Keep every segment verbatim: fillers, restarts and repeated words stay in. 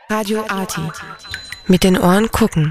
Radio Arty. Mit den Ohren gucken.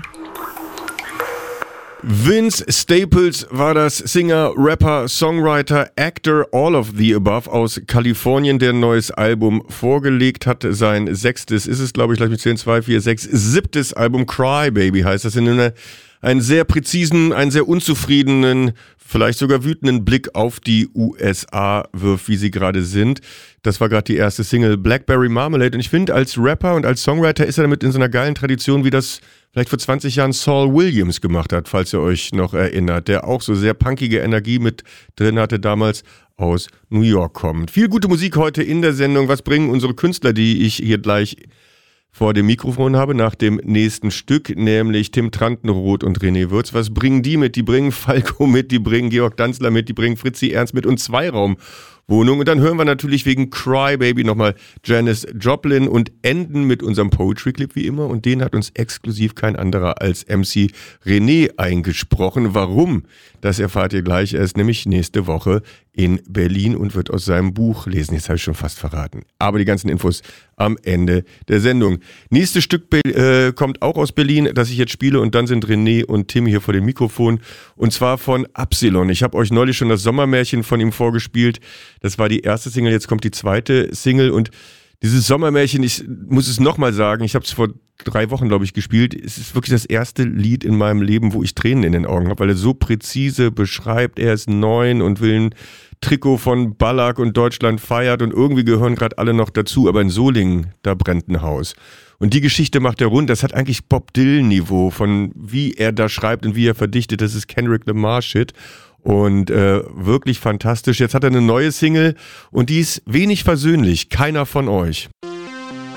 Vince Staples war das Singer, Rapper, Songwriter, Actor, all of the above aus Kalifornien, der ein neues Album vorgelegt hat. Sein sechstes ist es, glaube ich, gleich mit zehn, zwei, vier, sechs, siebtes Album, Cry Baby heißt das, in einer, einen sehr präzisen, einen sehr unzufriedenen, vielleicht sogar wütenden Blick auf die U S A wirft, wie sie gerade sind. Das war gerade die erste Single, Blackberry Marmalade. Und ich finde, als Rapper und als Songwriter ist er damit in so einer geilen Tradition, wie das vielleicht vor zwanzig Jahren Saul Williams gemacht hat, falls ihr euch noch erinnert, der auch so sehr punkige Energie mit drin hatte, damals aus New York kommend. Viel gute Musik heute in der Sendung. Was bringen unsere Künstler, die ich hier gleich vor dem Mikrofon habe, nach dem nächsten Stück, nämlich Tim Trantenroth und René Würz. Was bringen die mit? Die bringen Falco mit, die bringen Georg Danzler mit, die bringen Fritzi Ernst mit und Zweiraumwohnung. Und dann hören wir natürlich wegen Cry Baby nochmal Janis Joplin und enden mit unserem Poetry Clip wie immer. Und den hat uns exklusiv kein anderer als M C René eingesprochen. Warum? Das erfahrt ihr gleich erst, nämlich nächste Woche in Berlin und wird aus seinem Buch lesen. Jetzt habe ich schon fast verraten. Aber die ganzen Infos am Ende der Sendung. Nächstes Stück äh, kommt auch aus Berlin, das ich jetzt spiele. Und dann sind René und Tim hier vor dem Mikrofon. Und zwar von Absilon. Ich habe euch neulich schon das Sommermärchen von ihm vorgespielt. Das war die erste Single, jetzt kommt die zweite Single. Und dieses Sommermärchen, ich muss es nochmal sagen, ich habe es vor drei Wochen, glaube ich, gespielt. Es ist wirklich das erste Lied in meinem Leben, wo ich Tränen in den Augen habe, weil er so präzise beschreibt, er ist neun und will ein Trikot von Ballack und Deutschland feiert und irgendwie gehören gerade alle noch dazu, aber in Solingen, da brennt ein Haus. Und die Geschichte macht er rund, das hat eigentlich Bob Dylan-Niveau von wie er da schreibt und wie er verdichtet, das ist Kendrick Lamar-Shit. Und äh, wirklich fantastisch. Jetzt hat er eine neue Single und die ist wenig versöhnlich. Keiner von euch.